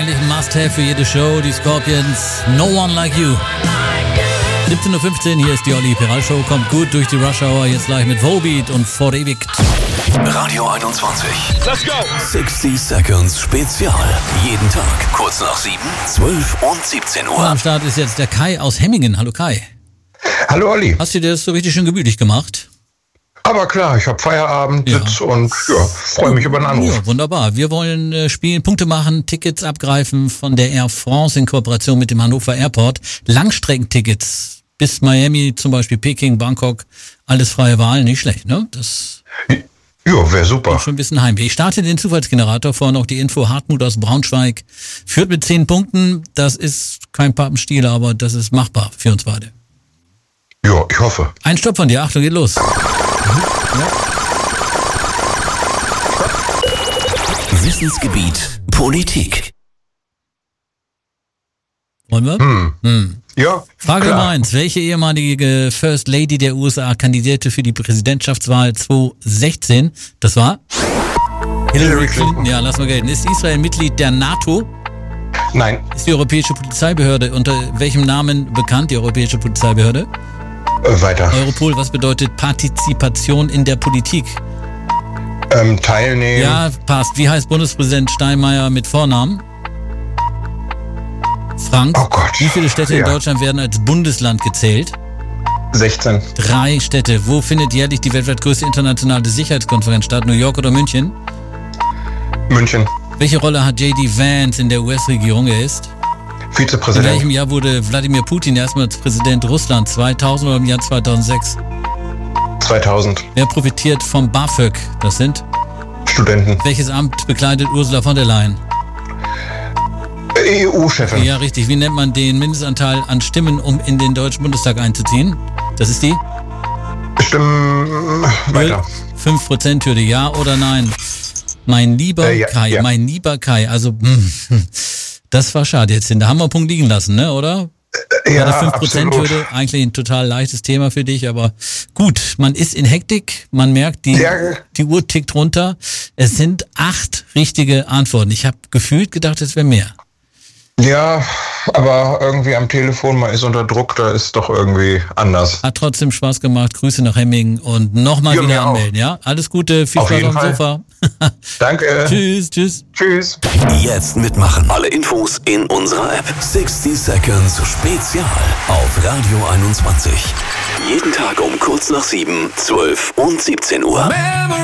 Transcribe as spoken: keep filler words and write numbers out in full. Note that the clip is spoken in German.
eigentlich ein Must-Have für jede Show. Die Scorpions, No One Like You. siebzehn Uhr fünfzehn, hier ist die Olli Peral Show. Kommt gut durch die Rush Hour. Jetzt gleich mit Volbeat und Verewigt. Radio einundzwanzig. Let's go! sixty Seconds Spezial. Jeden Tag kurz nach sieben, zwölf und siebzehn Uhr. Und am Start ist jetzt der Kai aus Hemmingen. Hallo Kai. Hallo Olli. Hast du dir das so richtig schön gemütlich gemacht? Aber klar, ich habe Feierabend, Ja. sitz und ja, freue mich über den Anruf. Ja, wunderbar. Wir wollen äh, spielen, Punkte machen, Tickets abgreifen von der Air France in Kooperation mit dem Hannover Airport. Langstreckentickets bis Miami, zum Beispiel Peking, Bangkok. Alles freie Wahl, nicht schlecht, ne? Das Ja, wäre super. schon ein bisschen Heimweh. Ich starte den Zufallsgenerator, vorhin noch die Info. Hartmut aus Braunschweig führt mit zehn Punkten. Das ist kein Pappenstiel, aber das ist machbar für uns beide. Ja, ich hoffe. Ein Stopp von dir, Achtung, geht los. Wissensgebiet Politik. Wollen wir? Hm. Hm. Ja, Frage klar. Nummer eins. Welche ehemalige First Lady der U S A kandidierte für die Präsidentschaftswahl zwanzig sechzehn? Das war? Hillary Clinton. Ja, lass mal gelten. Ist Israel Mitglied der NATO? Nein, Ist die Europäische Polizeibehörde unter welchem Namen bekannt, die Europäische Polizeibehörde? äh, weiter. Europol, was bedeutet Partizipation in der Politik? Ähm, teilnehmen. Ja, passt. Wie heißt Bundespräsident Steinmeier mit Vornamen? Frank. Oh Gott. Wie viele Städte in Ja. Deutschland werden als Bundesland gezählt? sechzehn. Drei Städte. Wo findet jährlich die weltweit größte internationale Sicherheitskonferenz statt? New York oder München? München. Welche Rolle hat J D Vance in der U S-Regierung? Er ist? In Vizepräsident. welchem Jahr wurde Wladimir Putin erstmals Präsident Russlands? zweitausend oder im Jahr zweitausendsechs? zweitausend. Wer profitiert vom BAföG? Das sind? Studenten. Welches Amt bekleidet Ursula von der Leyen? E U-Chefin. Ja, richtig. Wie nennt man den Mindestanteil an Stimmen, um in den Deutschen Bundestag einzuziehen? Das ist die? Stimmen weiter. fünf Prozent Hürde, ja oder nein? Mein lieber Äh, ja, Kai, ja. mein lieber Kai, also hm, das war schade jetzt. Da haben wir einen Punkt liegen lassen, ne, oder? Äh, Ja, Bei der fünf Prozent absolut. Hürde, eigentlich ein total leichtes Thema für dich, aber gut, man ist in Hektik, man merkt, die, Ja. die Uhr tickt runter. Es sind acht richtige Antworten. Ich habe gefühlt gedacht, es wäre mehr. Ja, aber irgendwie am Telefon, man ist unter Druck, da ist doch irgendwie anders. Hat trotzdem Spaß gemacht. Grüße nach Hemmingen und nochmal Ja, wieder mir auch. anmelden, ja? Alles Gute, viel Auf Spaß jeden auf dem Fall. Sofa. Danke. Tschüss, tschüss. Tschüss. Jetzt mitmachen. Alle Infos in unserer App. sixty Seconds Spezial auf Radio einundzwanzig. Jeden Tag um kurz nach sieben, zwölf und siebzehn Uhr.